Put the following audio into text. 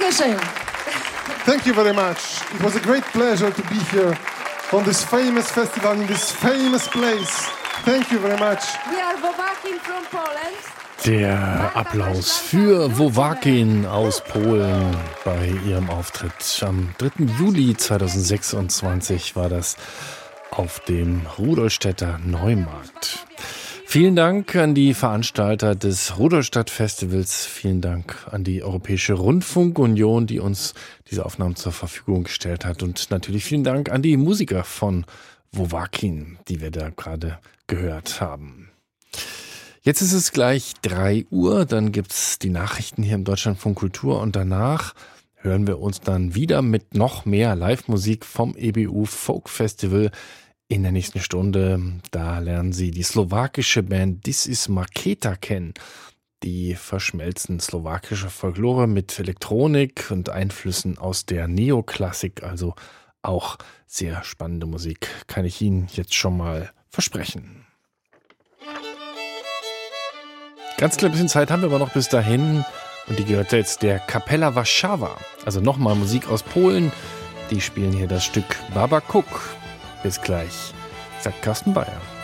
Dankeschön. Thank you very much. It was a great pleasure to be here on this famous festival in this famous place. Thank you very much. We are Wowakin from Poland. Der Applaus für Wowakin aus Polen bei ihrem Auftritt. Am 3. Juli 2026 war das auf dem Rudolstädter Neumarkt. Vielen Dank an die Veranstalter des Rudolstadt-Festivals. Vielen Dank an die Europäische Rundfunkunion, die uns diese Aufnahmen zur Verfügung gestellt hat. Und natürlich vielen Dank an die Musiker von Wowakin, die wir da gerade gehört haben. Jetzt ist es gleich 3 Uhr, dann gibt's die Nachrichten hier im Deutschlandfunk Kultur und danach hören wir uns dann wieder mit noch mehr Live-Musik vom EBU Folk Festival in der nächsten Stunde. Da lernen Sie die slowakische Band This is Maketa kennen. Die verschmelzen slowakische Folklore mit Elektronik und Einflüssen aus der Neoklassik, also auch sehr spannende Musik, kann ich Ihnen jetzt schon mal versprechen. Ganz klein bisschen Zeit haben wir aber noch bis dahin und die gehört jetzt der Kapella Warszawa, also nochmal Musik aus Polen. Die spielen hier das Stück Baba Cook. Bis gleich, sagt Carsten Bayer.